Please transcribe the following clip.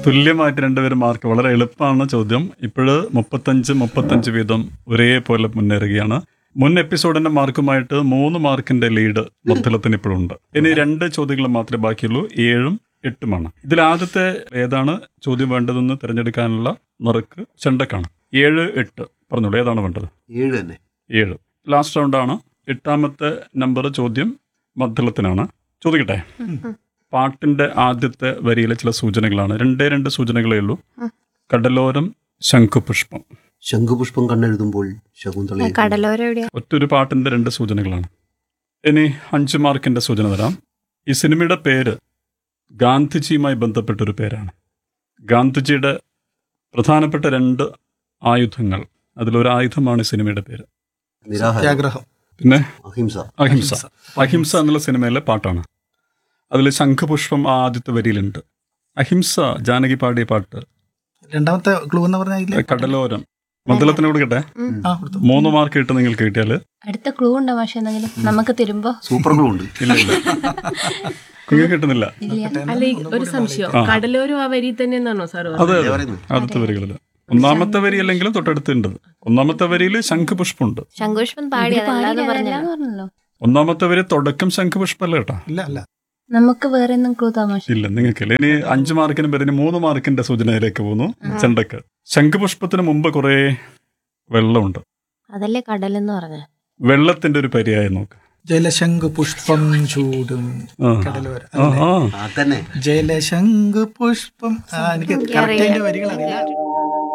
തുല്യമായിട്ട് രണ്ടുപേരും മാർക്ക്. വളരെ എളുപ്പമാണ് ചോദ്യം. ഇപ്പോഴ് 35 വീതം ഒരേപോലെ മുന്നേറുകയാണ്. മുൻ എപ്പിസോഡിന്റെ മാർക്കുമായിട്ട് 3 മാർക്കിന്റെ ലീഡ് മൊത്തത്തിന് ഇപ്പോഴുണ്ട്. ഇനി 2 ചോദ്യങ്ങൾ മാത്രമേ ബാക്കിയുള്ളൂ. 7ഉം 8ഉമാണ്. ഇതിൽ ആദ്യത്തെ ഏതാണ് ചോദ്യം വേണ്ടതെന്ന് തിരഞ്ഞെടുക്കാനുള്ള നറുക്ക് ചെണ്ടക്കാണ്. 7, 8 പറഞ്ഞോളൂ, ഏതാണ് വേണ്ടത്? 7 തന്നെ. 7 ലാസ്റ്റ് റൗണ്ടാണ്. 8ാമത്തെ നമ്പർ ചോദ്യം മദ്ദളത്തിനാണ്. ചോദിക്കട്ടെ. പാട്ടിന്റെ ആദ്യത്തെ വരിയിലെ ചില സൂചനകളാണ്. 2 സൂചനകളേ ഉള്ളൂ. കടലോരം, ശംഖുപുഷ്പം. ശംഖുപുഷ്പം കണ്ണെഴുതുമ്പോൾ ശകുന്തള. ഒറ്റൊരു പാട്ടിന്റെ 2 സൂചനകളാണ്. ഇനി 5 മാർക്കിന്റെ സൂചന തരാം. ഈ സിനിമയുടെ പേര് ഗാന്ധിജിയുമായി ബന്ധപ്പെട്ടൊരു പേരാണ്. ഗാന്ധിജിയുടെ പ്രധാനപ്പെട്ട 2 ആയുധങ്ങൾ, അതിലൊരു ആയുധമാണ് ഈ സിനിമയുടെ പേര്. നിരാഹാരം. പിന്നെ അഹിംസ. അഹിംസ എന്നുള്ള സിനിമയിലെ പാട്ടാണ്. അതിൽ ശംഖുപുഷ്പം ആദ്യത്തെ വരിയിലുണ്ട്. അഹിംസ ജാനകി പാടിയ പാട്ട്. രണ്ടാമത്തെ ക്ലൂ എന്ന് പറഞ്ഞാൽ കടലോരം. മദ്ദളത്തിനോട് കേട്ടെ. 3 മാർക്ക് കിട്ടും നിങ്ങൾക്ക് കിട്ടിയാല്. അടുത്ത ക്ലൂ ഉണ്ടോ പക്ഷെ എന്തെങ്കിലും നമുക്ക് തരുമ്പോ? സൂപ്പർ ക്ലൂ ഉണ്ട്. ഇല്ല നിങ്ങൾക്ക് കിട്ടുന്നില്ല. അല്ല, ഒരു സംശയം, കടലോരം ആ വരി തന്നെ എന്നാണോ സാർ? അതെ, ആദ്യത്തെ വരികളിൽ 1ാമത്തെ വരി അല്ലെങ്കിലും തൊട്ടടുത്തുണ്ട്. 1ാമത്തെ വരിയിൽ ശംഖുപുഷ്പമുണ്ട്. ശംഖുപുഷ്പം പറഞ്ഞല്ലോ. 1ാമത്തെ വരി തുടക്കം ശംഖുപുഷ്പല്ല കേട്ടാ. ഇല്ല. നമുക്ക് വേറെ ക്ലൂ താമസ ഇല്ല, നിങ്ങൾക്കില്ല. ഇനി 5 മാർക്കിന് പേരിന് 3 മാർക്കിന്റെ സൂചനയിലേക്ക് പോകുന്നു. ചെണ്ടക്ക്. ശംഖുപുഷ്പത്തിന് മുമ്പ് കുറെ വെള്ളമുണ്ട്. അതല്ലേ കടലെന്ന് പറഞ്ഞ? വെള്ളത്തിന്റെ ഒരു പര്യായം നോക്ക്. ജലശംഖു പുഷ്പം ചൂടും കടലോരം. തന്നെ ജലശംഖു പുഷ്പം. എനിക്ക് കറക്റ്റ് വരികൾ അറിയില്ല.